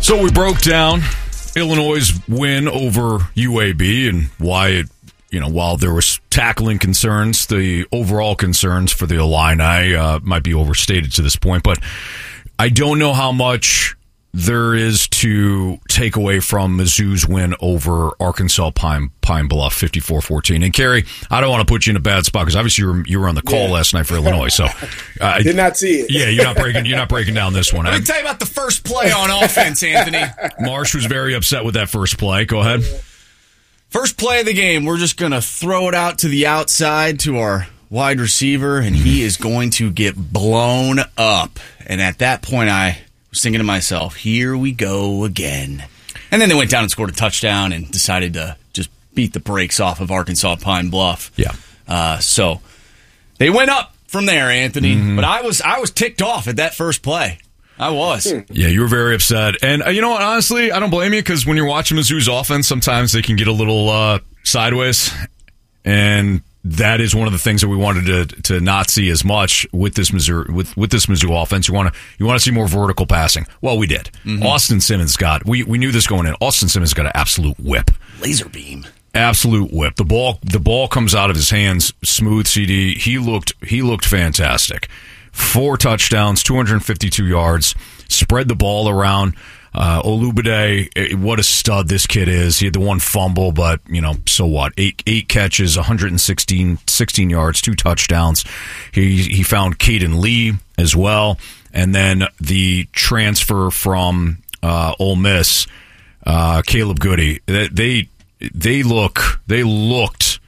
So we broke down Illinois' win over UAB and why it, while there was tackling concerns, the overall concerns for the Illini might be overstated to this point. But I don't know how much there is to take away from Mizzou's win over Arkansas Pine Bluff 54-14. And Kerry, I don't want to put you in a bad spot because obviously you were on the call last night for Illinois. So did not see it. Yeah, you're not breaking down this one. Let me tell you about the first play on offense, Anthony. Marsh was very upset with that first play. Go ahead. First play of the game, we're just going to throw it out to the outside to our wide receiver, and he is going to get blown up. And at that point, I was thinking to myself, here we go again. And then they went down and scored a touchdown and decided to just beat the brakes off of Arkansas Pine Bluff. Yeah. So they went up from there, Anthony. Mm-hmm. But I was ticked off at that first play. I was. Yeah, you were very upset. And you know what? Honestly, I don't blame you because when you're watching Mizzou's offense, sometimes they can get a little sideways. And that is one of the things that we wanted to not see as much with this Mizzou offense. You want to see more vertical passing. Well, we did. Mm-hmm. Austin Simmons we knew this going in. Austin Simmons got an absolute whip. Laser beam. Absolute whip. The ball comes out of his hands, smooth CD. He looked fantastic. 4 touchdowns, 252 yards, spread the ball around. Olubade, what a stud this kid is. He had the one fumble, but, so what? 8 catches, 16 yards, 2 touchdowns. He found Caden Lee as well. And then the transfer from Ole Miss, Caleb Goody. They looked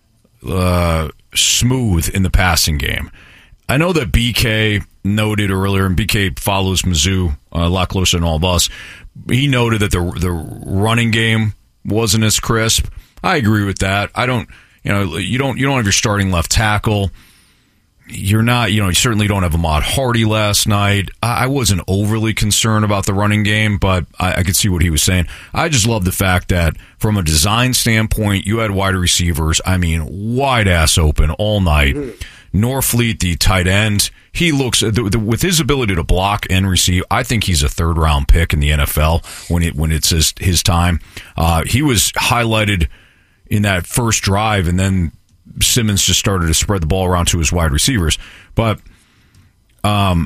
smooth in the passing game. I know that BK noted earlier, and BK follows Mizzou a lot closer than all of us. He noted that the running game wasn't as crisp. I agree with that. I don't, you don't have your starting left tackle. You're not, you certainly don't have Ahmad Hardy last night. I wasn't overly concerned about the running game, but I could see what he was saying. I just love the fact that from a design standpoint, you had wide receivers, wide ass open all night. Mm-hmm. Norfleet, the tight end, he looks with his ability to block and receive. I think he's a 3rd round pick in the NFL when it's his time. He was highlighted in that first drive, and then Simmons just started to spread the ball around to his wide receivers. But I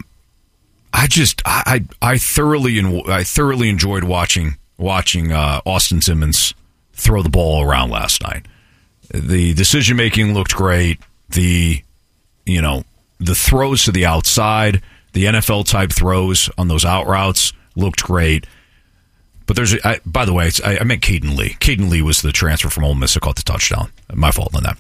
thoroughly enjoyed watching Austin Simmons throw the ball around last night. The decision making looked great. The throws to the outside, the NFL type throws on those out routes looked great. But by the way, I meant Caden Lee. Caden Lee was the transfer from Ole Miss that caught the touchdown. My fault on that.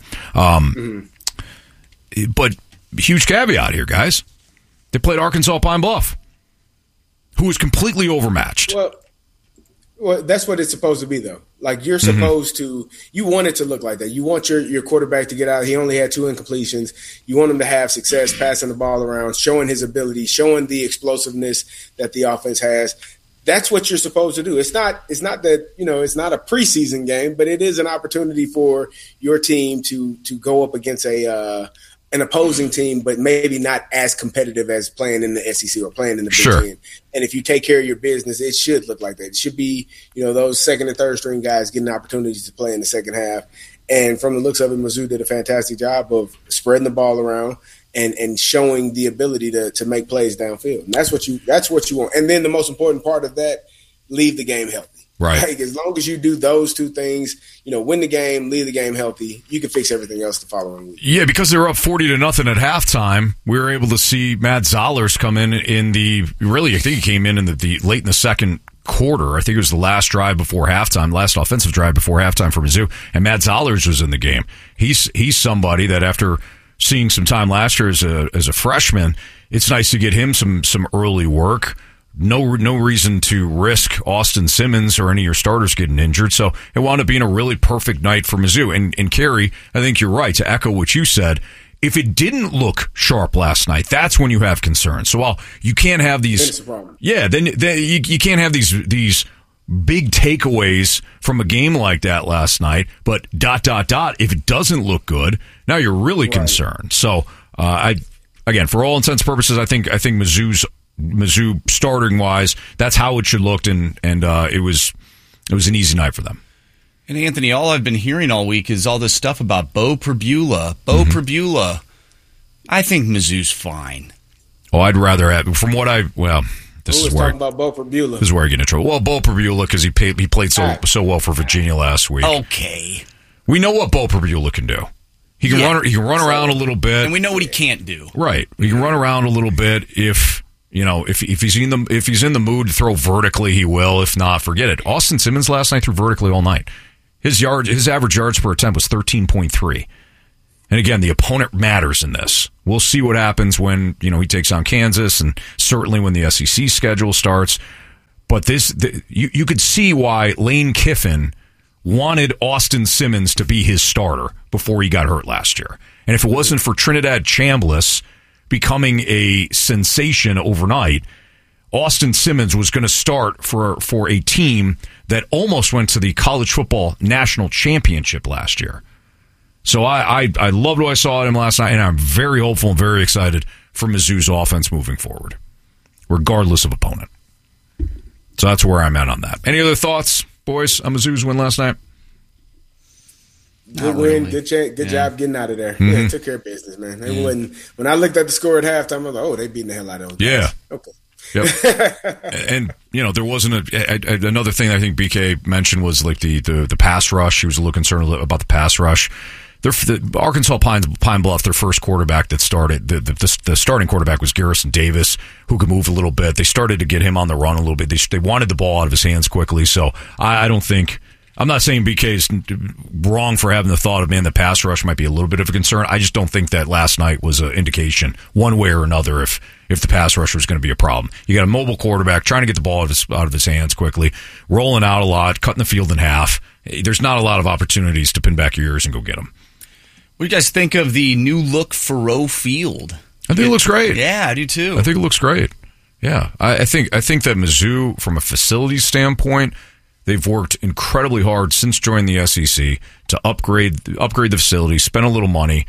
But huge caveat here, guys. They played Arkansas Pine Bluff, who was completely overmatched. Well, that's what it's supposed to be, though. Like, you're supposed to – you want it to look like that. You want your quarterback to get out. He only had 2 incompletions. You want him to have success passing the ball around, showing his ability, showing the explosiveness that the offense has. That's what you're supposed to do. It's not that, it's not a preseason game, but it is an opportunity for your team to go up against an opposing team, but maybe not as competitive as playing in the SEC or playing in the Big Ten. And if you take care of your business, it should look like that. It should be, those 2nd and 3rd string guys getting opportunities to play in the second half. And from the looks of it, Mizzou did a fantastic job of spreading the ball around and showing the ability to make plays downfield. And that's what you want. And then the most important part of that, leave the game healthy. Right. Like, as long as you do those 2 things, win the game, leave the game healthy, you can fix everything else the following week. Yeah, because they were up 40-0 at halftime. We were able to see Matt Zollers come in I think he came in the late in the second quarter. I think it was the last drive before halftime, last offensive drive before halftime for Mizzou, and Matt Zollers was in the game. He's somebody that after seeing some time last year as a freshman, it's nice to get him some early work. No reason to risk Austin Simmons or any of your starters getting injured. So it wound up being a really perfect night for Mizzou. And Kerry, I think you're right to echo what you said. If it didn't look sharp last night, that's when you have concerns. So while you can't have these, then you can't have these big takeaways from a game like that last night. But ... if it doesn't look good, now you're really concerned. So again, for all intents and purposes, I think Mizzou's Mizzou starting wise, that's how it should looked, and it was an easy night for them. And Anthony, all I've been hearing all week is all this stuff about Beau Pribula. Pribula. I think Mizzou's fine. Oh, I'd rather have, from what this is where talking about Beau Pribula. This is where I get in trouble. Well, Beau Pribula, because he played so well for Virginia last week. Okay, we know what Beau Pribula can do. He can run around a little bit, and we know what he can't do. Right, he can run around a little bit if he's in the mood to throw vertically, he will. If not, forget it. Austin Simmons last night threw vertically all night. His average yards per attempt was 13.3. And again, the opponent matters in this. We'll see what happens when he takes on Kansas, and certainly when the SEC schedule starts. But you could see why Lane Kiffin wanted Austin Simmons to be his starter before he got hurt last year. And if it wasn't for Trinidad Chambliss becoming a sensation overnight, Austin Simmons was going to start for a team that almost went to the college football national championship last year. So I loved what I saw at him last night, and I'm very hopeful and very excited for Mizzou's offense moving forward, regardless of opponent. So that's where I'm at on that. Any other thoughts, boys, on Mizzou's win last night? Good win, good job getting out of there. Mm-hmm. Yeah, took care of business, man. They wouldn't. When I looked at the score at halftime, I was like, "Oh, they beating the hell out of those guys." Yeah. Okay. Yep. And there wasn't another thing I think BK mentioned was like the pass rush. He was a little concerned about the pass rush. The Arkansas Pine Bluff, their first quarterback that started, the starting quarterback was Garrison Davis, who could move a little bit. They started to get him on the run a little bit. They wanted the ball out of his hands quickly. So I don't think. I'm not saying BK is wrong for having the thought of, man, the pass rush might be a little bit of a concern. I just don't think that last night was an indication one way or another if the pass rush was going to be a problem. You got a mobile quarterback trying to get the ball out of his hands quickly, rolling out a lot, cutting the field in half. There's not a lot of opportunities to pin back your ears and go get them. What do you guys think of the new look Faurot Field? I think it looks great. Yeah, I do too. I think it looks great. Yeah, I think that Mizzou, from a facilities standpoint, they've worked incredibly hard since joining the SEC to upgrade the facility, spend a little money.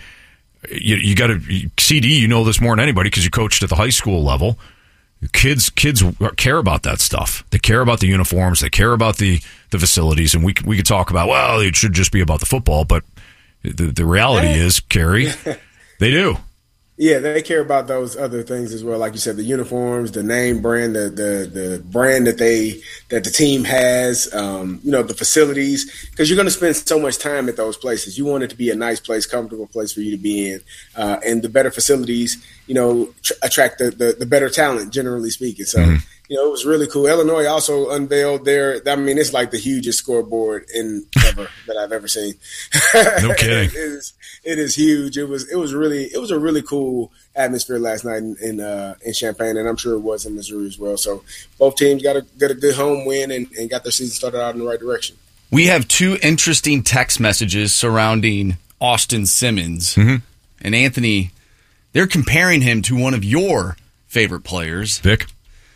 You got to CD. You know this more than anybody because you coached at the high school level. Kids care about that stuff. They care about the uniforms. They care about the facilities. And we could talk about, well, it should just be about the football, but the reality is, Kerry, they do. Yeah, they care about those other things as well. Like you said, the uniforms, the name brand, the brand that the team has, the facilities, because you're going to spend so much time at those places. You want it to be a nice place, comfortable place for you to be in. And the better facilities, attract the better talent, generally speaking. So, it was really cool. Illinois also unveiled it's like the hugest scoreboard ever that I've ever seen. No kidding. It is huge. It was a really cool atmosphere last night in Champaign, and I'm sure it was in Missouri as well. So both teams got a good home win and got their season started out in the right direction. We have two interesting text messages surrounding Austin Simmons. Mm-hmm. And Anthony, they're comparing him to one of your favorite players. Vic.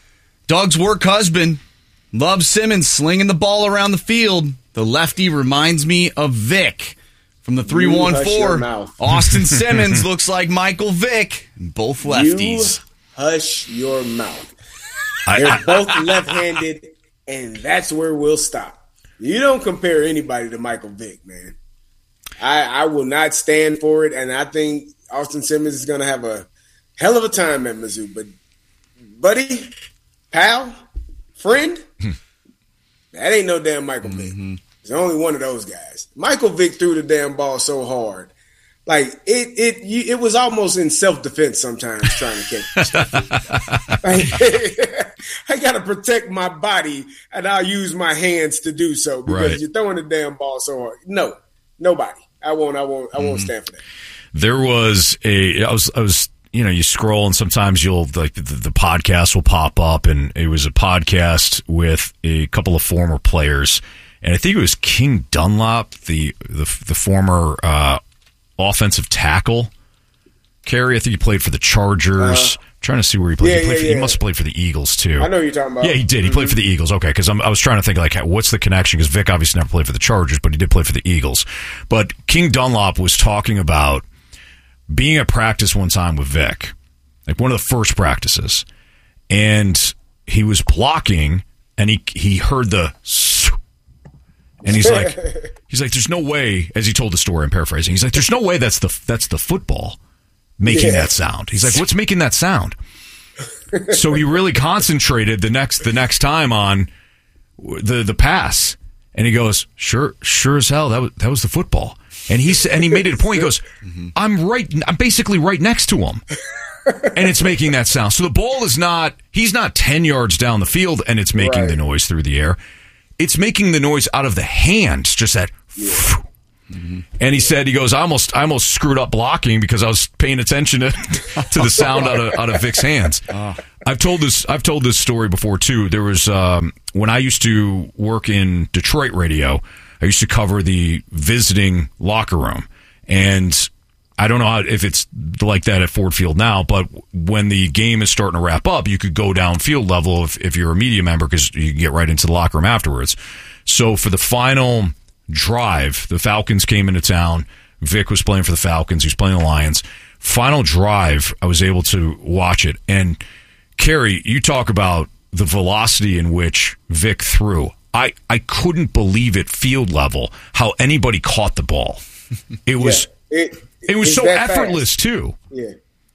Doug's work husband loves Simmons slinging the ball around the field. The lefty reminds me of Vic. From the 314, Austin Simmons looks like Michael Vick. Both lefties. You hush your mouth. They're both left-handed, and that's where we'll stop. You don't compare anybody to Michael Vick, man. I will not stand for it, and I think Austin Simmons is going to have a hell of a time at Mizzou. But, buddy, pal, friend, that ain't no damn Michael Vick. There's only one of those guys. Michael Vick threw the damn ball so hard. Like, it was almost in self-defense sometimes trying to catch stuff. I got to protect my body, and I'll use my hands to do so because you're throwing the damn ball so hard. No, nobody. I won't stand for that. There was I was you scroll and sometimes you'll the podcast will pop up, and it was a podcast with a couple of former players. And I think it was King Dunlop, the former offensive tackle. Kerry, I think he played for the Chargers. Trying to see where he played. He must have played for the Eagles, too. I know who you're talking about. Yeah, he did. He played for the Eagles. Okay, because I was trying to think, what's the connection? Because Vic obviously never played for the Chargers, but he did play for the Eagles. But King Dunlop was talking about being at practice one time with Vic, like one of the first practices. and he was blocking, and he heard the, and he's like, there's no way. As he told the story, I'm paraphrasing. He's like, there's no way that's the football making that sound. He's like, what's making that sound? So he really concentrated the next time on the pass, and he goes, sure as hell, that was the football. And he made it a point. He goes, I'm basically right next to him, and it's making that sound. So the ball he's not 10 yards down the field, and it's making the noise through the air. It's making the noise out of the hands, just that. And he said, I almost screwed up blocking because I was paying attention to the sound out of Vic's hands. I've told this story before too. There was when I used to work in Detroit radio, I used to cover the visiting locker room, and I don't know if it's like that at Ford Field now, but when the game is starting to wrap up, you could go down field level if you're a media member, because you can get right into the locker room afterwards. So for the final drive, the Falcons came into town. Vic was playing for the Falcons. He was playing the Lions. Final drive, I was able to watch it. And Kerry, you talk about the velocity in which Vic threw. I couldn't believe at field level how anybody caught the ball. It was it was so effortless fast. Too. Yeah.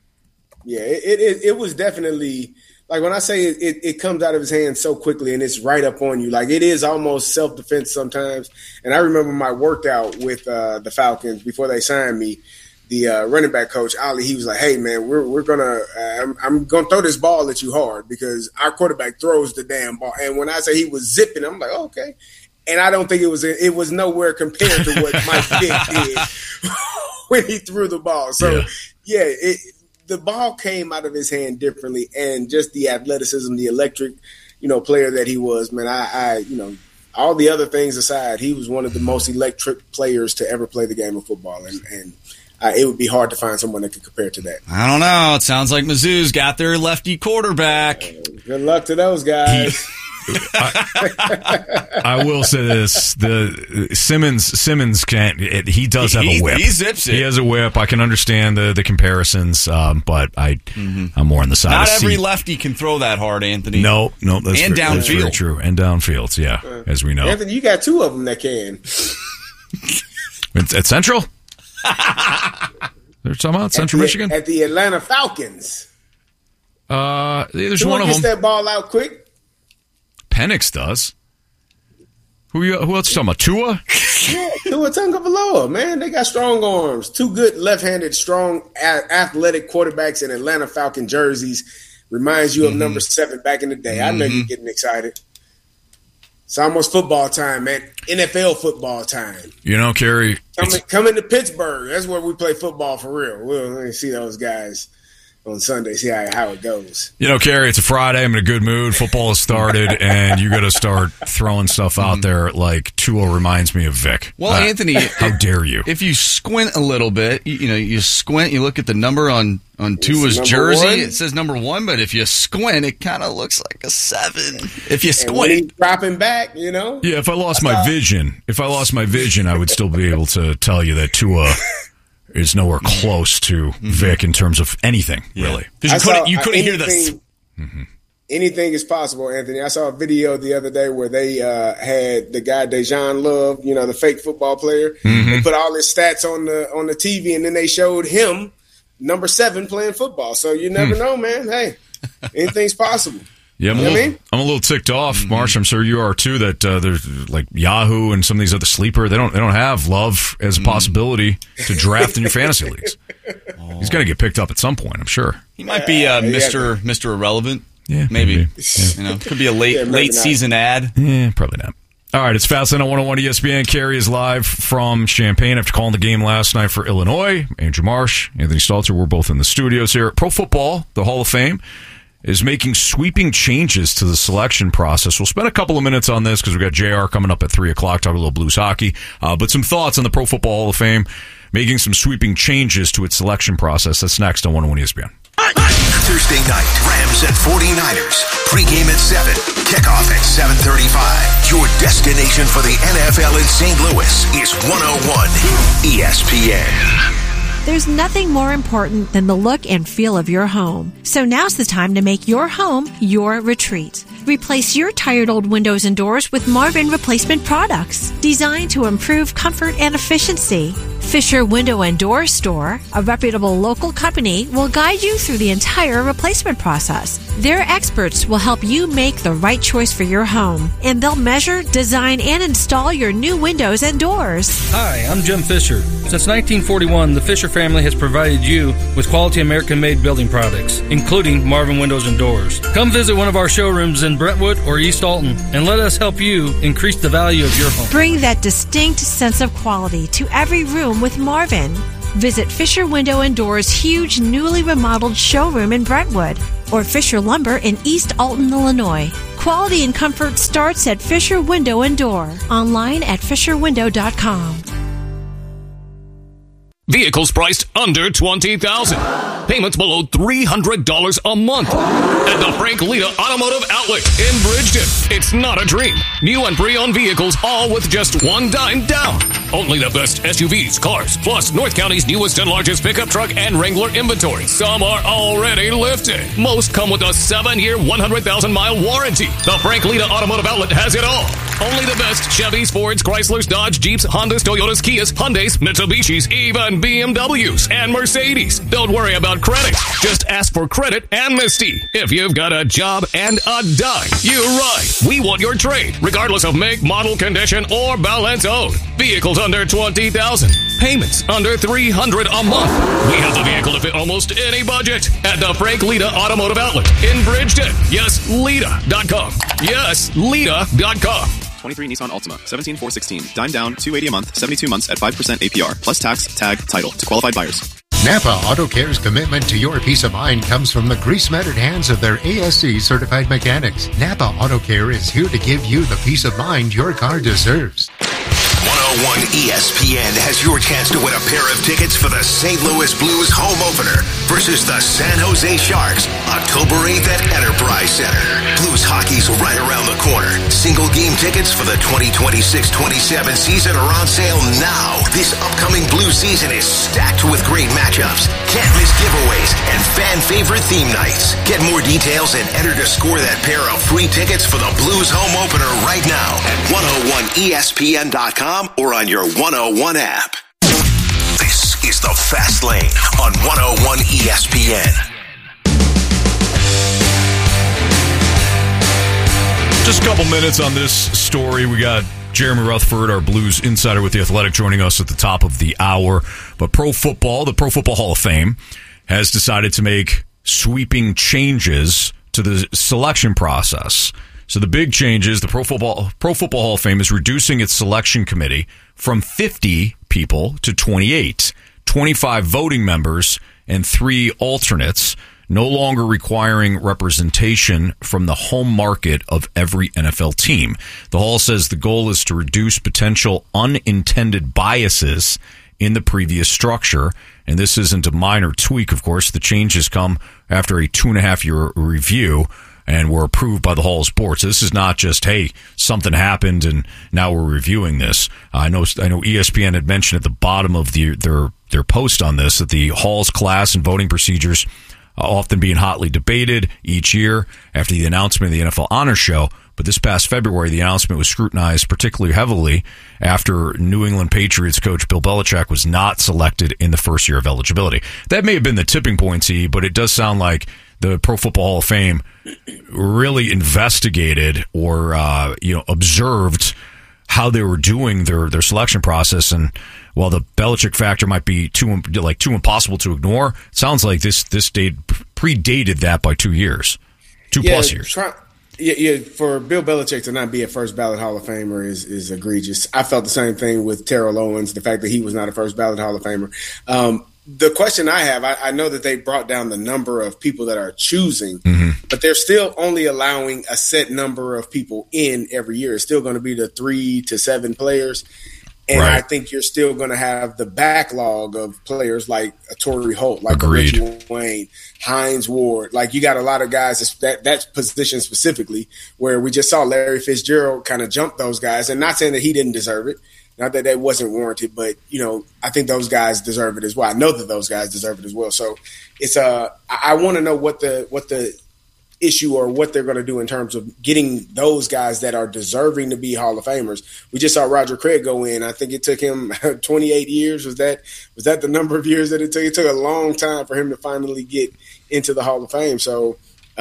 It was definitely, like, when I say it comes out of his hands so quickly and it's right up on you. Like, it is almost self-defense sometimes. And I remember my workout with the Falcons before they signed me. The running back coach, Ali, he was like, hey, man, I'm going to throw this ball at you hard because our quarterback throws the damn ball. And when I say he was zipping, I'm like, oh, okay. And I don't think it was nowhere compared to what Mike Vick did when he threw the ball. So, the ball came out of his hand differently, and just the athleticism, the electric, player that he was, man, I all the other things aside, he was one of the most electric players to ever play the game of football, and it would be hard to find someone that could compare to that. I don't know. It sounds like Mizzou's got their lefty quarterback. Good luck to those guys. I will say this: the Simmons can't. He does have a whip. He zips it. He has a whip. I can understand the comparisons, but I'm more on the side. Not of every lefty can throw that hard, Anthony. No, that's downfield. Very true. And downfields, as we know. Anthony, you got two of them that can. At Central. They're talking about Central Michigan at the Atlanta Falcons. There's one of them. Gets that ball out quick. Penix does. Who else you talking about? Tua? Yeah, Tua Tagovailoa, man. They got strong arms. Two good left-handed, strong, athletic quarterbacks in Atlanta Falcon jerseys. Reminds you of number 7 back in the day. I know you're getting excited. It's almost football time, man. NFL football time. Kerry. Coming to Pittsburgh. That's where we play football for real. We'll see those guys on Sunday, see how it goes. Kerry, it's a Friday. I'm in a good mood. Football has started, and you got to start throwing stuff out there like Tua reminds me of Vic. Well, Anthony, how dare you? If you squint a little bit, you squint, you look at the number on Tua's jersey. 1. It says number 1, but if you squint, it kind of looks like a 7. If you squint, when he's dropping back, Yeah, if I lost my vision, I would still be able to tell you that Tua is nowhere close to Vic in terms of anything, really. Because you couldn't hear this. Anything is possible, Anthony. I saw a video the other day where they had the guy Dejan Love, the fake football player. They put all his stats on the TV, and then they showed him, number 7, playing football. So you never know, man. Hey, anything's possible. Yeah, I'm a little ticked off, Marsh. I'm sure you are too. That there's like Yahoo and some of these other sleeper. They don't have Love as a possibility to draft in your fantasy leagues. He's going to get picked up at some point, I'm sure. He might be Mr. Irrelevant. Yeah, maybe. Could be a late season ad. Yeah, probably not. All right, it's Fast Lane on 101 ESPN. Kerry is live from Champaign after calling the game last night for Illinois. Andrew Marsh, Anthony Stalter, we're both in the studios here. Pro Football, the Hall of Fame, is making sweeping changes to the selection process. We'll spend a couple of minutes on this because we've got JR coming up at 3 o'clock, talking a little Blues hockey. But some thoughts on the Pro Football Hall of Fame making some sweeping changes to its selection process. That's next on 101 ESPN. Thursday night, Rams and 49ers. Pre-game at 7. Kickoff at 7:35. Your destination for the NFL in St. Louis is 101 ESPN. There's nothing more important than the look and feel of your home. So now's the time to make your home your retreat. Replace your tired old windows and doors with Marvin replacement products designed to improve comfort and efficiency. Fisher Window and Door Store, a reputable local company, will guide you through the entire replacement process. Their experts will help you make the right choice for your home, and they'll measure, design, and install your new windows and doors. Hi, I'm Jim Fisher. Since 1941, the Fisher family has provided you with quality American-made building products, including Marvin Windows and Doors. Come visit one of our showrooms in Brentwood or East Alton, and let us help you increase the value of your home. Bring that distinct sense of quality to every room with Marvin. Visit Fisher Window and Doors' huge newly remodeled showroom in Brentwood or Fisher Lumber in East Alton, Illinois. Quality and comfort starts at Fisher Window and Door. Online at fisherwindow.com. Vehicles priced under $20,000. Payments below $300 a month. At the Frank Lita Automotive Outlet in Bridgeton. It's not a dream. New and pre-owned vehicles, all with just $1 down. Only the best SUVs, cars, plus North County's newest and largest pickup truck and Wrangler inventory. Some are already lifted. Most come with a 7-year, 100,000-mile warranty. The Frank Lita Automotive Outlet has it all. Only the best Chevys, Fords, Chryslers, Dodge, Jeeps, Hondas, Toyotas, Kias, Hyundais, Mitsubishis, even BMWs and Mercedes. Don't worry about credit. Just ask for credit amnesty. If you've got a job and a dime, you're right. We want your trade, regardless of make, model, condition, or balance owed. Vehicles under $20,000. Payments under $300 a month. We have the vehicle to fit almost any budget at the Frank Lita Automotive Outlet in Bridgeton. Yes, Lita.com. Yes, Lita.com. 23 Nissan Altima, 17,416. Dime down, $280 a month, 72 months at 5% APR, plus tax, tag, title to qualified buyers. Napa Auto Care's commitment to your peace of mind comes from the grease-matted hands of their ASC certified mechanics. Napa Auto Care is here to give you the peace of mind your car deserves. 101 ESPN has your chance to win a pair of tickets for the St. Louis Blues home opener versus the San Jose Sharks, October 8th at Enterprise Center. Blues hockey's right around the corner. Single game tickets for the 2026-27 season are on sale now. This upcoming Blues season is stacked with great matchups, can't miss giveaways, and fan favorite theme nights. Get more details and enter to score that pair of free tickets for the Blues home opener right now at 101ESPN.com or on your 101 app. This is the Fast Lane on 101 ESPN. Just a couple minutes on this story. We got Jeremy Rutherford, our Blues insider with The Athletic, joining us at the top of the hour. But the Pro Football Hall of Fame, has decided to make sweeping changes to the selection process. So the big change is the Pro Football Hall of Fame is reducing its selection committee from 50 people to 28, 25 voting members, and 3 alternates, no longer requiring representation from the home market of every NFL team. The Hall says the goal is to reduce potential unintended biases in the previous structure. And this isn't a minor tweak, of course. The changes come after a 2.5-year review and were approved by the Hall's board. So this is not just, hey, something happened and now we're reviewing this. I know ESPN had mentioned at the bottom of their post on this that the Hall's class and voting procedures often being hotly debated each year after the announcement of the NFL Honor Show. But this past February, the announcement was scrutinized particularly heavily after New England Patriots coach Bill Belichick was not selected in the first year of eligibility. That may have been the tipping point, but it does sound like the Pro Football Hall of Fame really investigated or observed how they were doing their selection process. And while the Belichick factor might be too impossible to ignore, it sounds like this date predated that by 2 years, 2+ years. For Bill Belichick to not be a first ballot Hall of Famer is egregious. I felt the same thing with Terrell Owens, the fact that he was not a first ballot Hall of Famer. The question I have, I know that they brought down the number of people that are choosing, but they're still only allowing a set number of people in every year. It's still going to be the 3 to 7 players. And right. I think you're still going to have the backlog of players like a Torrey Holt, like a Reggie Wayne, Hines Ward. Like, you got a lot of guys that position specifically where we just saw Larry Fitzgerald kind of jump those guys. And not saying that he didn't deserve it. Not that wasn't warranted, but, I think those guys deserve it as well. I know that those guys deserve it as well. So it's I want to know what the issue or what they're going to do in terms of getting those guys that are deserving to be Hall of Famers. We just saw Roger Craig go in. I think it took him 28 years. Was that the number of years that it took? It took a long time for him to finally get into the Hall of Fame. So,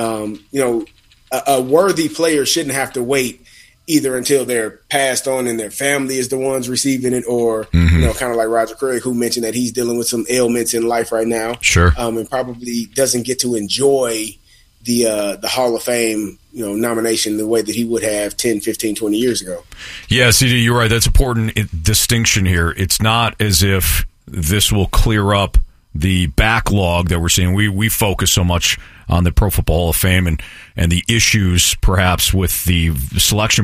a worthy player shouldn't have to wait either until they're passed on and their family is the ones receiving it, or kind of like Roger Craig, who mentioned that he's dealing with some ailments in life right now. Sure. And probably doesn't get to enjoy the Hall of Fame, nomination the way that he would have 10, 15, 20 years ago. Yeah, CD, you're right. That's an important distinction here. It's not as if this will clear up the backlog that we're seeing. We focus so much on the Pro Football Hall of Fame and the issues perhaps with the selection